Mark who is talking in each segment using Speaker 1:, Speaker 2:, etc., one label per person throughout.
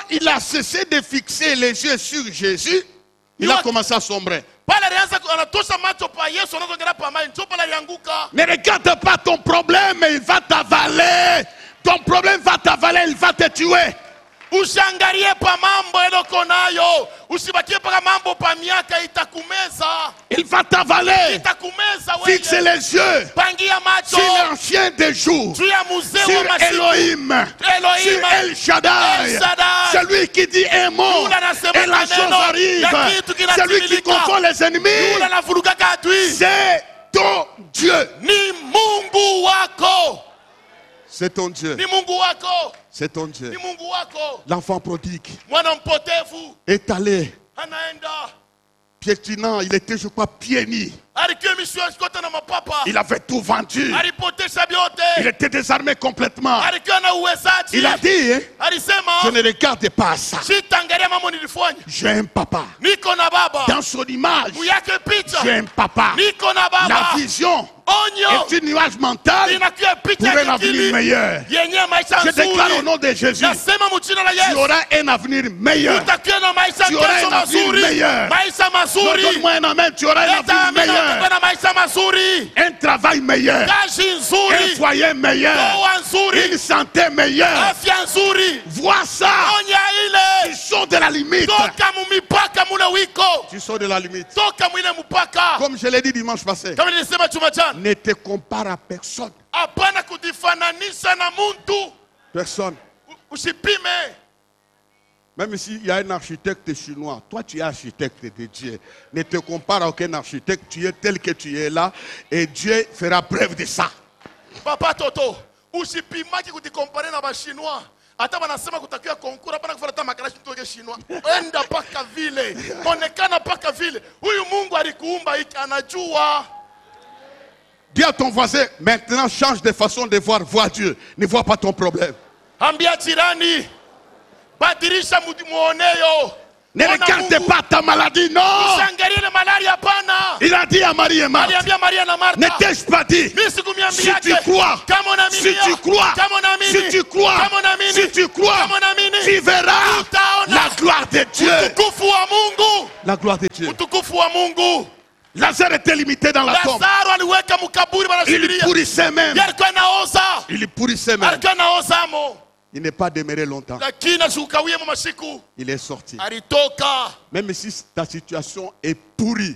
Speaker 1: il a cessé de fixer les yeux sur Jésus, il a commencé à sombrer. Ne regarde pas ton problème, il va t'avaler. Ton problème va t'avaler, il va te tuer.
Speaker 2: Ushangalie pa mambo eloko nayo, usibakie pa mambo pa miaka itakumeza.
Speaker 1: Il va t'avaler.
Speaker 2: Itakumeza wewe.
Speaker 1: Fixe les yeux
Speaker 2: Pangia macho
Speaker 1: sur l'ancien des jours,
Speaker 2: sur
Speaker 1: Elohim, sur El Shaddai, celui qui dit un mot et la chose arrive, celui qui confond les ennemis. C'est ton Dieu.
Speaker 2: Ni Mungu wako.
Speaker 1: C'est ton Dieu.
Speaker 2: Ni Mungu wako.
Speaker 1: C'est ton Dieu.
Speaker 2: Ni Mungu wako.
Speaker 1: L'enfant prodigue
Speaker 2: Mwana mpotevu
Speaker 1: est allé
Speaker 2: anaenda
Speaker 1: piétinant, il était, je crois, pieds nus. Il avait tout vendu. Il était désarmé complètement. Il a dit, je ne regarde pas ça. J'ai un papa. Dans son image, j'ai un papa. La vision est une nuage mentale pour un avenir meilleur. Je déclare au nom de Jésus, tu auras un avenir meilleur. Tu auras un avenir meilleur. Donne-moi un amen, tu auras un avenir meilleur. Un travail meilleur, un foyer meilleur, une santé meilleure. Vois ça. Tu sors de la limite. Tu sors de la limite. Comme je l'ai dit dimanche passé, ne te compare à personne. Personne. Même s'il y a un architecte chinois, toi tu es architecte de Dieu. Ne te compare à aucun architecte, tu es tel que tu es là et Dieu fera preuve de ça.
Speaker 2: Papa Toto, usipimaki kutikompare na Chinois. Hata wanasema kutakiwa konkura hapana kufuata makarashi mtoke chinois. Enda paka vile. Onekana paka vile. Huyu Mungu alikuumba hiki anajua.
Speaker 1: Dis à ton voisin, maintenant change de façon de voir, vois Dieu. Ne vois pas ton problème.
Speaker 2: Ambia jirani. Badirisha muoneyo.
Speaker 1: Ne regarde pas ta maladie, non. Il a dit à Marie et Marthe, ne t'ai-je pas dit, si tu crois, si tu crois, si tu crois, si tu crois, tu verras la gloire de Dieu. La gloire de Dieu. Lazare était limité dans la tombe. Il pourrissait même. Il pourrissait même. Il n'est pas demeuré longtemps. Il est sorti. Même si ta situation est pourrie,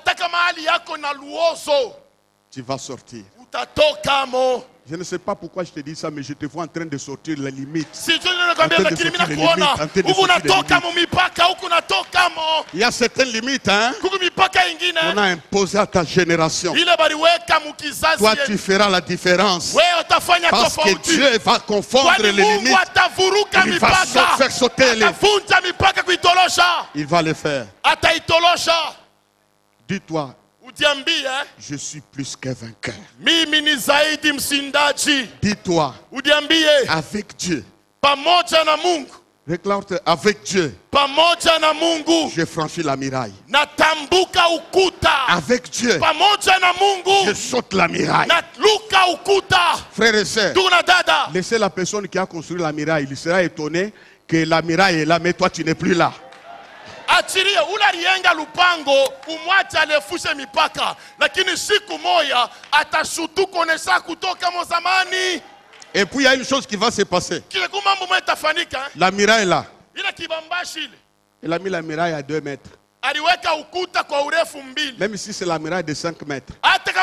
Speaker 1: tu vas sortir. Je ne sais pas pourquoi je te dis ça, mais je te vois en train de sortir les limites. Il y a certaines limites, hein, qu'on a imposées à ta génération. Toi, tu feras la différence. Parce que Dieu va confondre les limites. Il va faire sauter les... Il va le faire. Dis-toi, je suis plus qu'un vainqueur. Dis-toi, avec Dieu. Réclame-toi, avec Dieu. Je franchis la muraille. Avec Dieu, je saute la muraille. Frères et sœurs, laissez la personne qui a construit la muraille. Il sera étonné que la muraille est là, mais toi tu n'es plus là.
Speaker 2: Achirie ula rienga lupango umwacha alefushe mipaka lakini siku moja atashutu konesa kutoka mozamani.
Speaker 1: Et puis il y a une chose qui va se passer. La muraille est là. Il a mis la muraille à 2 mètres. Même si c'est la muraille de 5 mètres.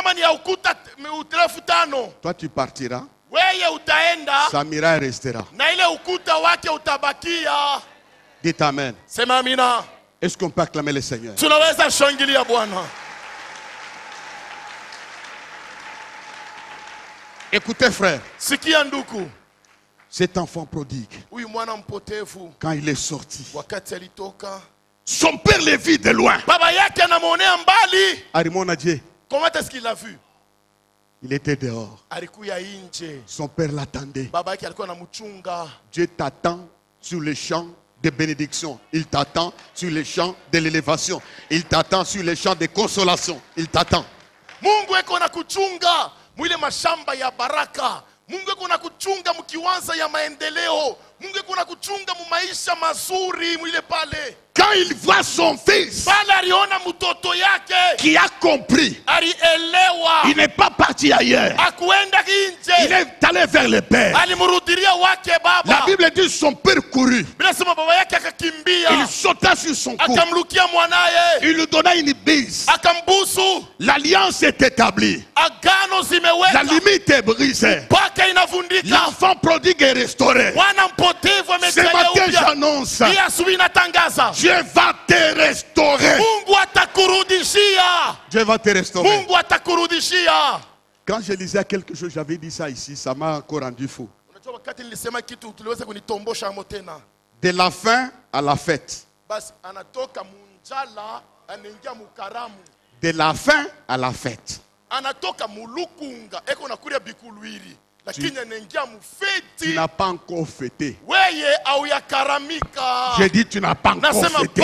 Speaker 1: Toi tu partiras. Sa muraille restera. Dites amen. Est-ce qu'on peut acclamer le Seigneur? Écoutez frère, cet enfant prodigue, quand il est sorti, son père le vit de loin. Arimona Dieu.
Speaker 2: Comment est-ce qu'il l'a vu?
Speaker 1: Il était dehors. Son père l'attendait. Dieu t'attend sur le champ de bénédiction. Il t'attend sur les champs de l'élévation. Il t'attend sur les champs de consolation. Il t'attend.
Speaker 2: Mungu eko na kuchunga mwile mashamba ya baraka, Mungu kuna kuchunga mkiwanza ya maendeleo. Mungu kuna kuchunga mu maisha mazuri mwile pale.
Speaker 1: Quand il voit son fils qui a compris, il n'est pas parti ailleurs. Il est allé vers le Père. La Bible dit son père courut. Il sauta sur son cou. Il lui donna une bise. L'alliance est établie. La limite est brisée. L'enfant prodigue est restauré. Ce matin j'annonce, Dieu va te restaurer. Dieu va te restaurer. Quand je lisais quelque chose, j'avais dit ça ici, ça m'a encore rendu fou. De la faim à la fête. De la faim à la fête. Tu n'as pas encore fêté. J'ai dit tu n'as pas encore fêté.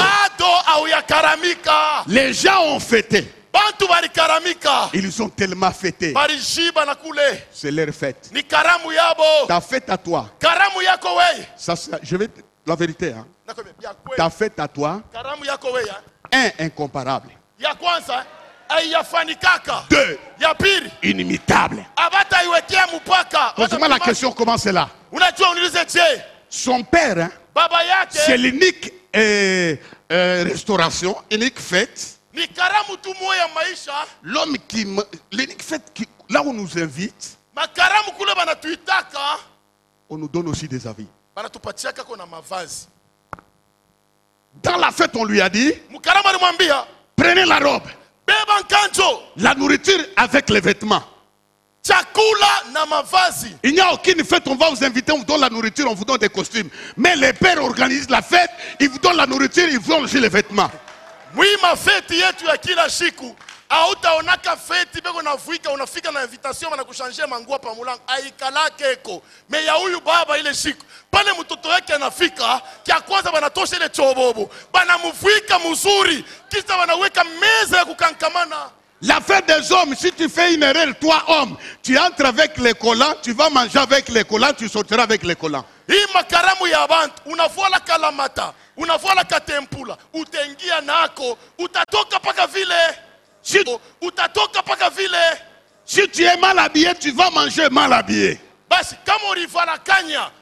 Speaker 1: Les gens ont fêté. Ils ont tellement fêté. C'est leur fête. Ta fête à toi. Ça, je vais la vérité. Hein. Ta fête à toi. Un, incomparable. 2, inimitable. Heureusement la question commence là. Son père, hein, c'est l'unique restauration, unique fête. L'homme qui, l'unique fête qui, là où on nous invite, on nous donne aussi des avis. Dans la fête, on lui a dit, prenez la robe. La nourriture avec les vêtements. Il n'y a aucune fête, on va vous inviter, on vous donne la nourriture, on vous donne des costumes. Mais les pères organisent la fête, ils vous donnent la nourriture, ils vous donnent aussi les vêtements.
Speaker 2: Oui, ma fête yetu ya kila siku. Hautaonaka feti beko navuika unafika na invitation wanakushanje manguo pa mulango aikalake eko. Me ya huyu baba ile siku pale mtoto wake anafika kia kwanza banatosha ile chobobo. Banamuvuika mzuri kisha wanaweka meza ya kukankamana.
Speaker 1: La fête des hommes, si tu fais une erreur, toi homme, tu entres avec les collants, tu vas manger avec les collants, tu sortiras avec les collants.
Speaker 2: Hii makaramu ya abantu, unavua la kalamata, unavua la katempula, utengia nako, utatoka paka vile. Utatoka paka vile.
Speaker 1: Si tu es mal habillé, tu vas manger mal habillé.
Speaker 2: Basi kama ulivala kanya,